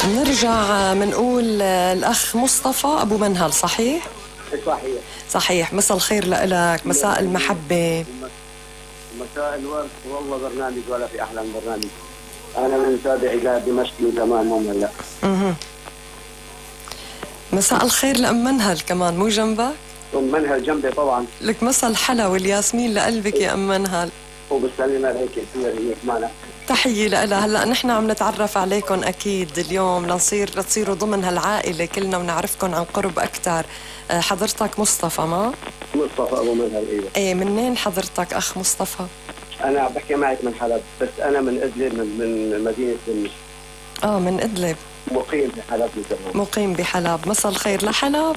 نرجع منقول الأخ مصطفى أبو منهل، صحيح؟ صحيح صحيح. مساء الخير لك، مساء المحبة، مساء الورد. والله برنامج ولا في أحلى من برنامج. أنا من متابعي قاعد دمشق من زمان مو هلا. مساء الخير لأم منهل كمان، مو جنبك؟ أم منهل جنبي طبعا. لك مساء الحلا والياسمين لقلبك يا أم منهل. وبسلم عليك كثير هيك معنا. تحية لها. هلا نحن عم نتعرف عليكم أكيد اليوم تصيروا ضمن هالعائلة كلنا ونعرفكم عن قرب أكثر. حضرتك مصطفى ما؟ مصطفى أبو منهل. أيوة. إيه، منين حضرتك أخ مصطفى؟ أنا عم بحكي معك من حلب، بس أنا من إدلب، من مدينة دمشق. من إدلب. مقيم بحلب من زمان. مقيم بحلب. مساء الخير لحلب.